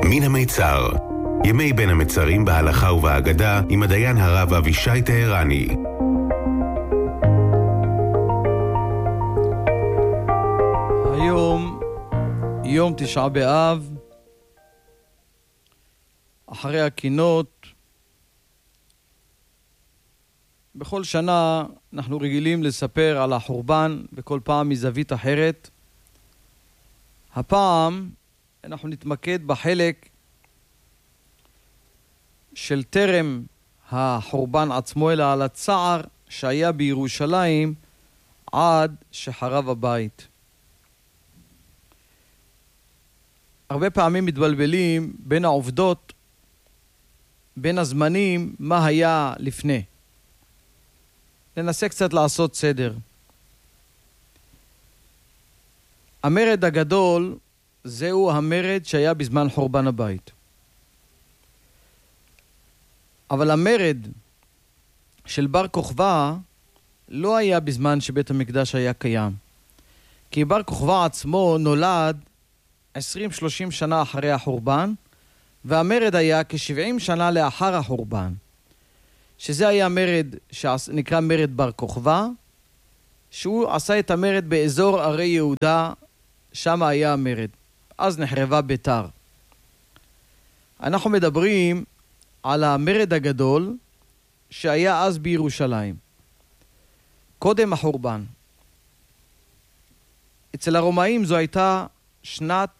מן המיצר. ימי בין המצרים בהלכה ובהגדה עם הדיין הרב אבישי טהרני. היום יום 9 באב, אחרי הקינות. בכל שנה אנחנו רגילים לספר על החורבן, בכל פעם מזווית אחרת. הפעם אנחנו נתמקד בחלק של טרם החורבן עצמו, אלא על הצער שהיה בירושלים עד שחרב הבית. הרבה פעמים מתבלבלים בין העובדות, בין הזמנים, מה היה לפני. ננסה קצת לעשות סדר. המרד הגדול זהו המרד שהיה בזמן חורבן הבית. אבל המרד של בר כוכבא לא היה בזמן שבית המקדש היה קיים. כי בר כוכבא עצמו נולד 20-30 שנה אחרי החורבן, והמרד היה כ-70 שנה לאחר החורבן. שזה היה מרד שנקרא מרד בר כוכבא, שהוא עשה את המרד באזור ערי יהודה, שם היה המרד. אז נחרבה ביתר. אנחנו מדברים על המרד הגדול שהיה אז בירושלים. קודם החורבן. אצל הרומאים זו הייתה שנת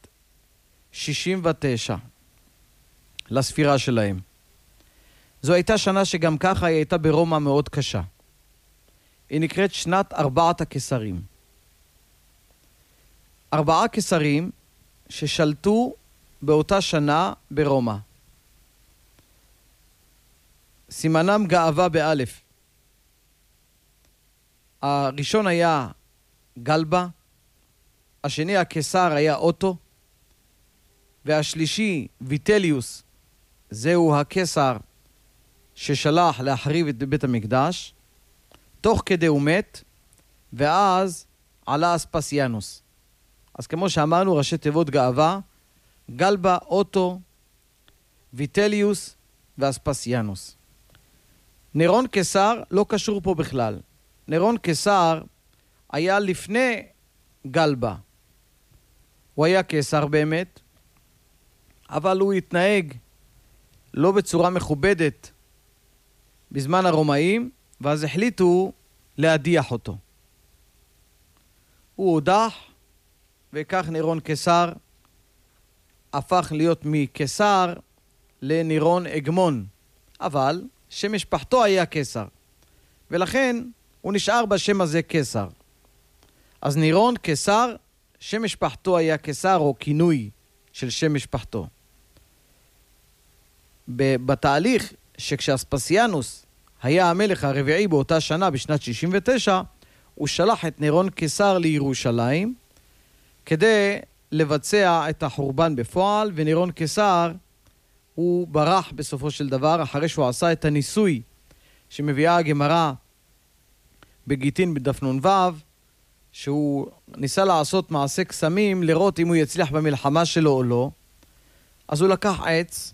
69 לספירה שלהם. זו הייתה שנה שגם ככה היא הייתה ברומא מאוד קשה. היא נקראת שנת 4 הקיסרים. 4 קיסרים ששלטו באותה שנה ברומא. סימנם גאווה באלף. הראשון היה גלבה, השני הקיסר היה אוטו, והשלישי ויטליוס, זהו הקיסר ששלח להחריב את בית המקדש. תוך כדי הוא מת, ואז עלה אספסיאנוס. אז כמו שאמרנו, ראשי תיבות גאווה, גלבה, אוטו, ויטליוס ואספסיאנוס. נירון קיסר לא קשור פה בכלל. נירון קיסר היה לפני גלבה. הוא היה קיסר באמת, אבל הוא התנהג לא בצורה מכובדת בזמן הרומאים, ואז החליטו להדיח אותו. הוא הודח, וכך נירון קיסר הפך להיות מקיסר לנירון אגמון, אבל שם משפחתו היה קיסר, ולכן הוא נשאר בשם הזה קיסר. אז נירון קיסר, שם משפחתו היה קיסר, או כינוי של שם משפחתו. בתהליך שכשאספסיאנוס היה המלך הרביעי באותה שנה, בשנת 69, הוא שלח את נירון קיסר לירושלים כדי לבצע את החורבן בפועל, ונירון קיסר הוא ברח בסופו של דבר אחרי שהוא עשה את הניסוי שמביאה הגמרא בגיטין בדף נ"ו, שהוא ניסה לעשות מעשה קסמים לראות אם הוא יצליח במלחמה שלו או לא. אז הוא לקח עץ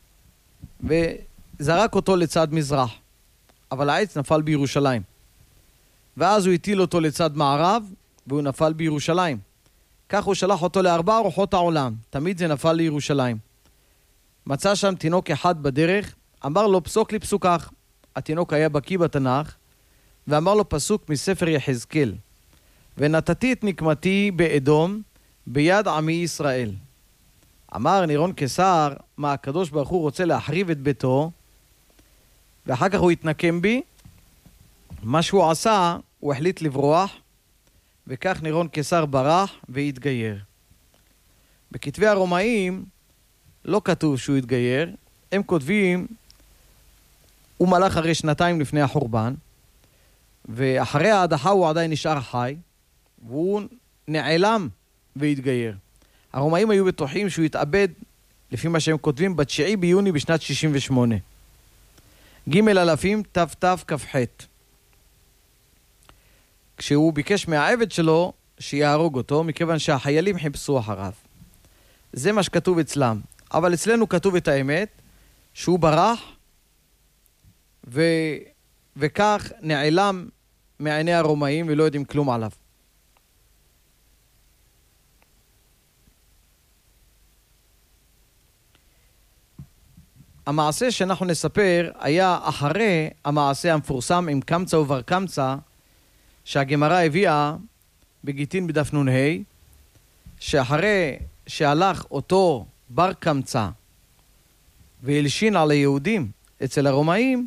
וזרק אותו לצד מזרח, אבל העץ נפל בירושלים. ואז הוא הטיל אותו לצד מערב והוא נפל בירושלים. כך הוא שלח אותו ל4 רוחות העולם, תמיד זה נפל לירושלים. מצא שם תינוק אחד בדרך, אמר לו פסוק לי פסוקך. התינוק היה בקיא בתנ"ך, ואמר לו פסוק מספר יחזקאל: ונתתי את נקמתי באדום ביד עמי ישראל. אמר נירון קיסר, מה, הקדוש ברוך הוא רוצה להחריב את ביתו, ואחר כך הוא התנקם בי. מה שהוא עשה, הוא החליט לברוח, וכך נירון קיסר ברח והתגייר. בכתבי הרומאים לא כתוב שהוא התגייר, הם כותבים הוא מלך הרי 2 לפני החורבן, ואחרי ההדחה הוא עדיין נשאר חי, והוא נעלם והתגייר. הרומאים היו בטוחים שהוא התאבד, לפי מה שהם כותבים, ב9 ביוני בשנת 68. ג' אלפים תתכ"ח. כשהוא ביקש מהעבד שלו שיהרוג אותו, מכיוון שהחיילים חיפשו אחריו. זה מה שכתוב אצלם. אבל אצלנו כתוב את האמת, שהוא ברח, וכך נעלם מעיני הרומאים ולא יודעים כלום עליו. המעשה שאנחנו נספר היה אחרי המעשה המפורסם עם קמצא ובר קמצא, שהגמרא הביאה בגיטין בדף נ"ה, שאחרי שהלך אותו בר קמצא והלשין על היהודים אצל הרומאים,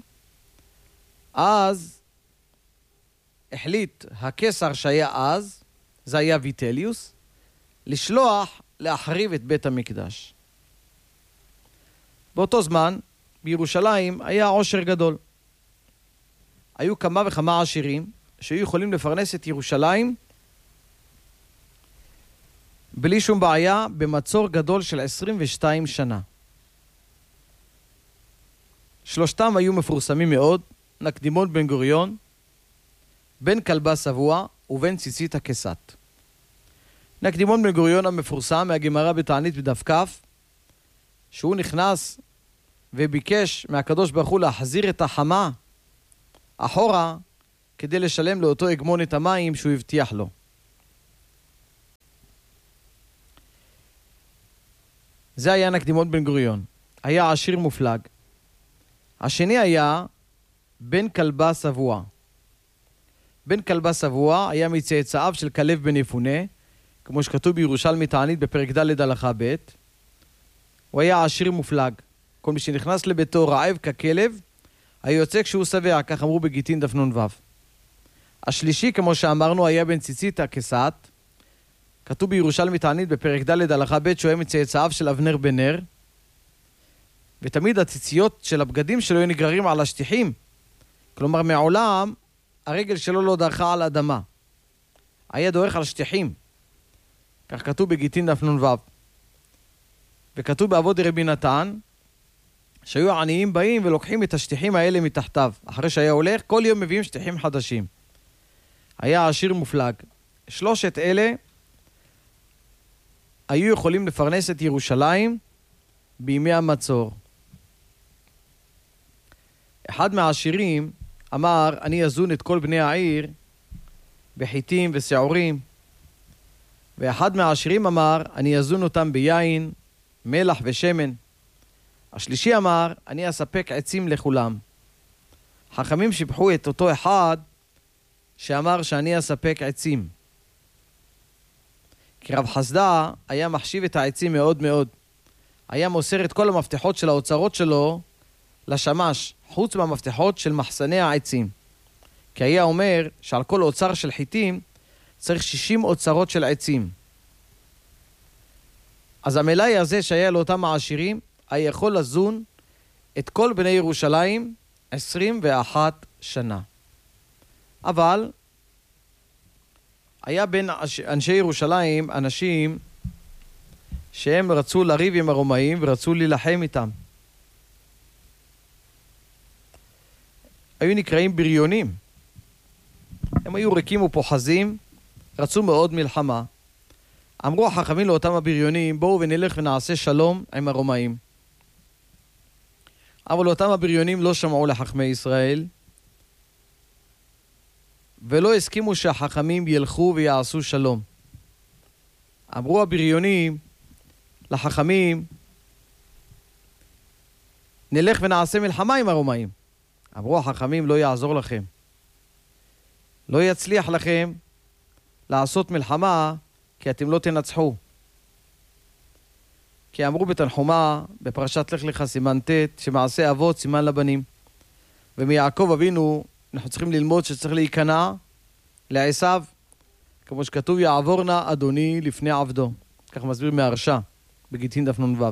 אז החליט הקיסר שהיה אז, זה היה ויטליוס, לשלוח להחריב את בית המקדש. באותו זמן, בירושלים היה עושר גדול. היו כמה וכמה עשירים שהיו יכולים לפרנס את ירושלים בלי שום בעיה במצור גדול של 22 שנה. שלושתם היו מפורסמים מאוד, נקדימון בן גוריון, בן כלבא שבוע ובן ציצית הכסת. נקדימון בן גוריון המפורסם מהגמרא בתענית בדף כ', שהוא נכנס וביקש מהקדוש ברוך הוא להחזיר את החמה אחורה כדי לשלם לאותו הגמון את המים שהוא הבטיח לו. זה היה נקדימון בן גוריון. היה עשיר מופלג. השני היה בן כלבא שבוע. בן כלבא שבוע היה מצאצאיו של כלב בן יפונה, כמו שכתוב בירושלמי תענית בפרק ד' הלכה ב'. הוא היה עשיר מופלג. כל מי שנכנס לביתו רעב ככלב, היה יוצא כשהוא שבע, כך אמרו בגיטין דף נ"ו. השלישי, כמו שאמרנו, היה בן ציצית הכסת. כתוב בירושלמי תענית בפרק ד' הלכה ב' שהוא היה מצאצאיו של אבנר בן נר. ותמיד הציציות של הבגדים שלו היו נגררים על השטיחים. כלומר, מעולם הרגל שלו לא דרכה על אדמה. היה דורך על שטיחים. כך כתוב בגיטין דף נ"ו. וכתוב באבות דרבי נתן, שהיו העניים באים ולוקחים את השטיחים האלה מתחתיו. אחרי שהיה הולך, כל יום מביאים שטיחים חדשים. היה עשיר מופלג. שלושת אלה היו יכולים לפרנס את ירושלים בימי המצור. אחד מהעשירים אמר, אני אזון את כל בני העיר בחיטים ושעורים. ואחד מהעשירים אמר, אני אזון אותם ביין, מלח ושמן. השלישי אמר, אני אספק עצים לכולם. חכמים שיבחו את אותו אחד שאמר שאני אספק עצים. כי רב חסדא היה מחשיב את העצים מאוד מאוד. היה מוסר את כל המפתחות של האוצרות שלו לשמש, חוץ מהמפתחות של מחסני העצים. כי היה אומר שעל כל אוצר של חיטים צריך 60 אוצרות של עצים. אז המלאי הזה שהיה לאותם העשירים, היה יכול לזון את כל בני ירושלים 21 שנה. אבל היה בין אנשי ירושלים אנשים שהם רצו לריב עם הרומאים ורצו להילחם איתם. היו נקראים בריונים. הם היו ריקים ופוחזים, רצו מאוד מלחמה. אמרו החכמים לאותם הבריונים, בואו ונלך ונעשה שלום עם הרומאים. אבל אותם הבריונים לא שמעו לחכמי ישראל, ולא הסכימו שהחכמים ילכו ויעשו שלום. אמרו הבריונים לחכמים, נלך ונעשה מלחמה עם הרומאים. אמרו החכמים, לא יעזור לכם. לא יצליח לכם לעשות מלחמה, כי אתם לא תנצחו. כי אמרו בתנחומה, בפרשת לך לך סימן ט', שמעשה אבות סימן לבנים. ומיעקב אבינו אנחנו צריכים ללמוד שצריך להיכנע לעשיו, כמו שכתוב, יעבור נא אדוני לפני עבדו. כך מסביר מהרשע, בגיטין דף נ"ו.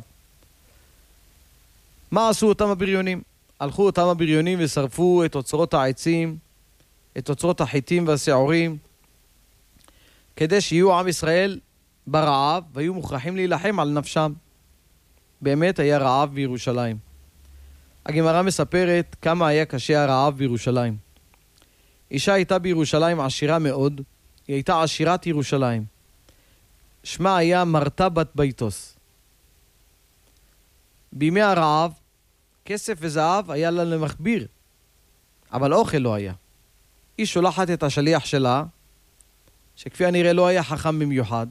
מה עשו אותם הבריונים? הלכו אותם הבריונים ושרפו את אוצרות העצים, את אוצרות החיטים והשעורים, כדי שיהיו עם ישראל ברעב, והיו מוכרחים להילחם על נפשם. באמת היה רעב בירושלים. הגמרא מספרת כמה היה קשה הרעב בירושלים. אישה הייתה בירושלים עשירה מאוד, היא הייתה עשירת ירושלים. שמה היה מרתה בת ביתוס. בימי הרעב, כסף וזהב היה לה למחביר, אבל אוכל לא היה. היא שולחת את השליח שלה, שכפי הנראה לא היה חכם במיוחד,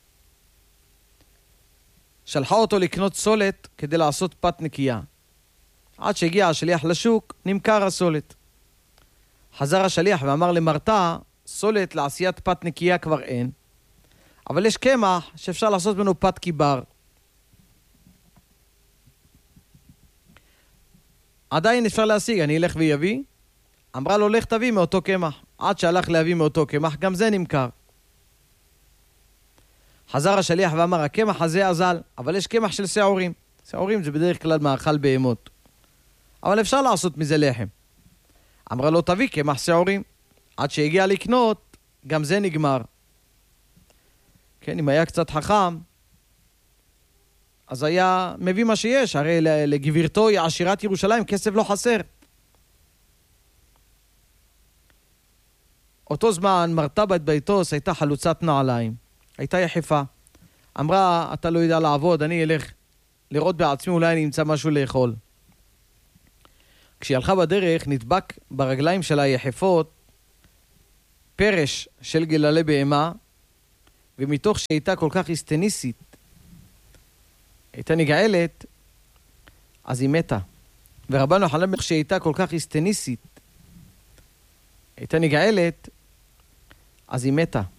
שלחה אותו לקנות סולת כדי לעשות פת נקייה. עד שהגיע השליח לשוק, נמכר הסולת. חזר השליח ואמר למרתה, סולת לעשיית פת נקייה כבר אין, אבל יש קמח שאפשר לעשות ממנו פת קיבר. עדיין אפשר להשיג, אני אלך ויביא. אמרה לו, לך תביא מאותו קמח. עד שהלך להביא מאותו קמח, גם זה נמכר. חזר השליח ואמר, הקמח הזה אזל, אבל יש קמח של שעורים. שעורים זה בדרך כלל מאכל בהמות, אבל אפשר לעשות מזה לחם. אמרה לו, תביא קמח שעורים. עד שהגיע לקנות, גם זה נגמר. כן, אם היה קצת חכם, אז היה מביא מה שיש. הרי לגבירתו היא עשירת ירושלים, כסף לא חסר. אותו זמן מרתה בת ביתוס הייתה חלוצת נעליים, הייתה יחפה. אמרה, אתה לא יודע לעבוד, אני אלך לראות בעצמי, אולי אני אמצא משהו לאכול. כשהיא הלכה בדרך נדבק ברגליים שלה היחפות פרש של גללי בהמה, ומתוך שהייתה כל כך אסטניסית, הייתה נגעלת, אז היא מתה. ורבנו יוחנן בן שהייתה כל כך אסטניסית, הייתה נגעלת, אז היא מתה.